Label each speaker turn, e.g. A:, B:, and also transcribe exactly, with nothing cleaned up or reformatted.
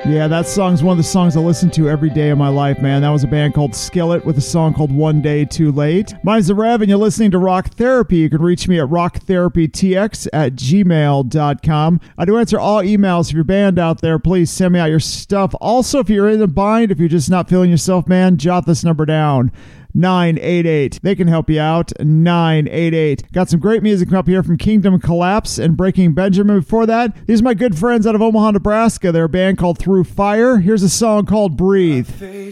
A: Yeah, that song's one of the songs I listen to every day of my life, man. That was a band called Skillet with a song called One Day Too Late. Mine's the Rev, and you're listening to Rock Therapy. You can reach me at rock therapy t x at gmail dot com. I do answer all emails. If you're a band out there, please send me out your stuff. Also, if you're in a bind, if you're just not feeling yourself, man, jot this number down. nine eight eight. They can help you out. nine eight eight. Got some great music up here from Kingdom Collapse and Breaking Benjamin. Before that, these are my good friends out of Omaha, Nebraska. They're a band called Through Fire. Here's a song called Breathe.